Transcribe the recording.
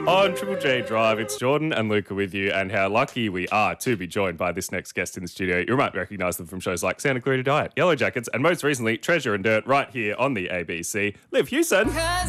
On Triple J Drive, it's Jordan and Luca with you, and how lucky we are to be joined by this next guest in the studio. You might recognise them from shows like Santa Clarita Diet, Yellow Jackets, and most recently, Treasure and Dirt, right here on the ABC. Liv Hewson.